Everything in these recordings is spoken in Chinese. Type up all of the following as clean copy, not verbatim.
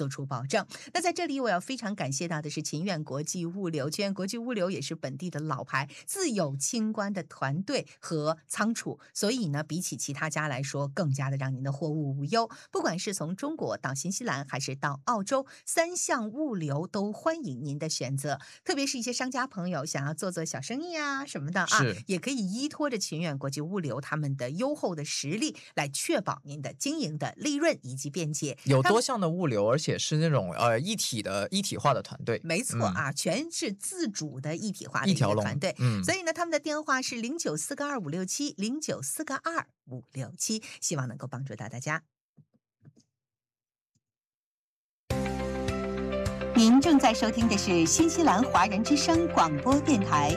做出保证。那在这里我要非常感谢到的是秦远国际物流，秦远国际物流也是本地的老牌自有清关的团队和仓储，所以呢，比起其他家来说，更加的让您的货物无忧。不管是从中国到新西兰，还是到澳洲，3项物流都欢迎您的选择。特别是一些商家朋友想要做小生意啊什么的啊，也可以依托着秦远国际物流他们的优厚的实力来确保您的经营的利润以及便捷。 有多项的物流，而且是那种一体化的团队。 没错啊，全是自主的一体化的一个团队。所以呢，他们的电话是0942-567，0942-567，希望能够帮助到大家。您正在收听的是新西兰华人之声广播电台。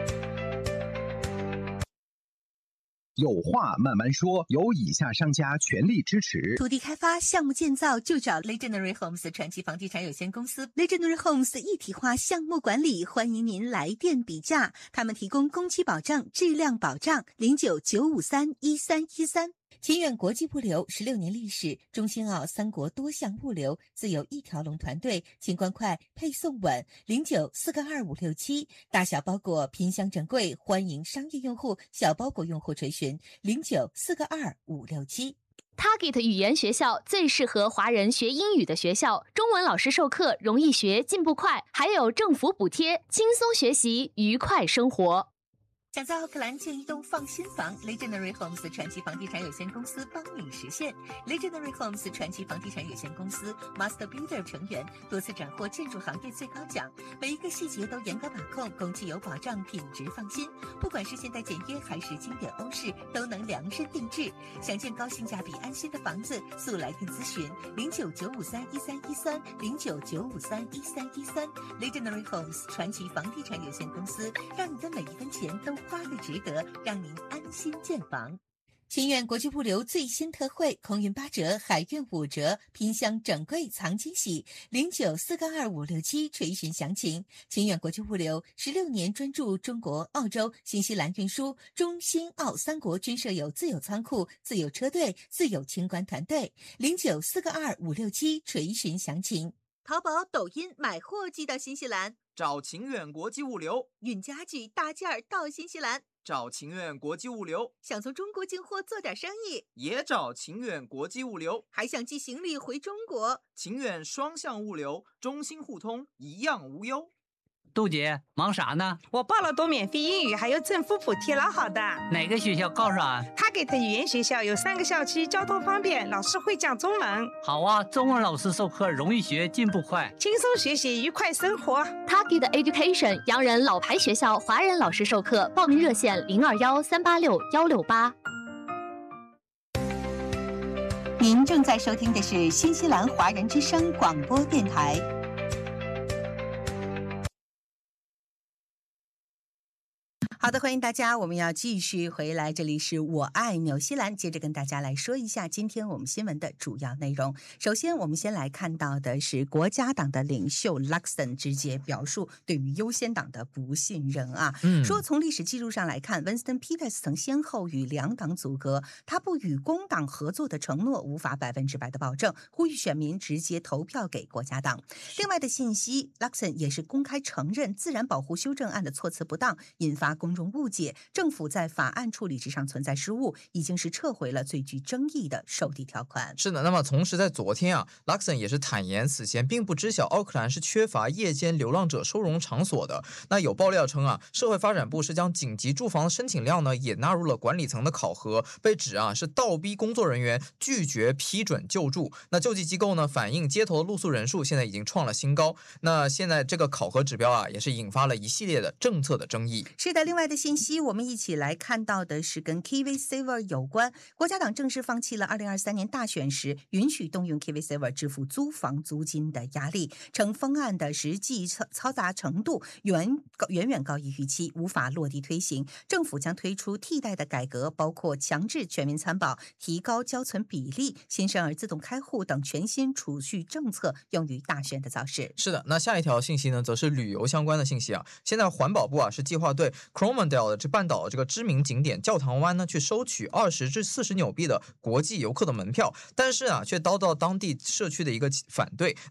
有话慢慢说，由以下商家全力支持。 土地开发项目建造就找 Legendary Homes 传奇房地产有限公司。 Legendary Homes 一体化项目管理，欢迎您来电比价，他们提供工期保障、质量保障。09-953-1313。秦远国际物流16年历史，中新澳3国多项物流，自有一条龙团队，清关快，配送稳。09-422-567，大小包裹拼箱整柜，欢迎商业用户、小包裹用户垂询。09-422-567。 Target 语言学校最适合华人学英语的学校，中文老师授课容易学，进步快，还有政府补贴，轻松学习，愉快生活。 想在奥克兰建一栋放心房， Legendary Homes 传奇房地产有限公司帮你实现。 Legendary Homes 传奇房地产有限公司 Master Builder 成员，多次斩获建筑行业最高奖，每一个细节都严格把控，工期有保障，品质放心。不管是现代简约还是经典欧式，都能量身定制。想建高性价比安心的房子，速来电咨询09-953-1313 09-953-1313。 Legendary Homes 传奇房地产有限公司，让你的每一分钱都花得值得，让您安心建房。秦远国际物流最新特惠，空运8折，海运5折，拼箱整柜藏惊喜。09-422-567垂询详情。秦远国际物流16年专注中国、澳洲、新西兰运输，中新澳3国均设有自有仓库、自有车队、自有清关团队。09-422-567垂询详情。淘宝、抖音买货寄到新西兰， 找秦远国际物流； 运家具大件儿到新西兰， 找秦远国际物流； 想从中国进货做点生意， 也找秦远国际物流； 还想寄行李回中国， 秦远双向物流，中新互通，一样无忧。 杜姐，忙啥呢？ 我报了多免费英语，还有政府补贴，老好的。 哪个学校告诉俺 ？Target 语言学校有3个校区，交通方便，老师会讲中文。 好啊，中文老师授课容易学，进步快， 轻松学习，愉快生活。 Target Education 洋人老牌学校，华人老师授课，报名热线021-386-168。 您正在收听的是新西兰华人之声广播电台。好的，欢迎大家，我们要继续回来，这里是我爱纽西兰，接着跟大家来说一下今天我们新闻的主要内容。首先我们先来看到的是国家党的领袖 Luxon 直接表述对于优先党的不信任啊，说从历史记录上来看， Winston Peters 曾先后与2党阻隔，他不与工党合作的承诺无法100%的保证，呼吁选民直接投票给国家党。另外的信息， Luxon 也是公开承认自然保护修正案的措辞不当，引发公众误解，政府在法案处理之上存在失误，已经是撤回了最具争议的受地条款。 是的，那么同时在昨天啊 Luxon 也是坦言此前并不知晓奥克兰是缺乏夜间流浪者收容场所的。那有爆料称啊，社会发展部是将紧急住房申请量呢也纳入了管理层的考核，被指啊是倒逼工作人员拒绝批准救助。那救济机构呢反映街头的露宿人数现在已经创了新高，那现在这个考核指标啊也是引发了一系列的政策的争议。 是的，另外的信息我们一起来看到的是跟 KiwiSaver 有关，国家党正式放弃了2023年大选时允许动用 KiwiSaver 支付租房租金的压力，称方案的实际嘈杂程度远远高于预期，无法落地推行。政府将推出替代的改革，包括强制全民参保、提高交存比例、新生儿自动开户等全新储蓄政策，用于大选的造势。 是的，那下一条信息呢则是旅游相关的信息啊。现在环保部啊是计划对 Coromandel 的这半岛这个知名景点教堂湾呢去收取20至40纽币的国际游客的门票，但是啊却遭到当地社区的一个反对。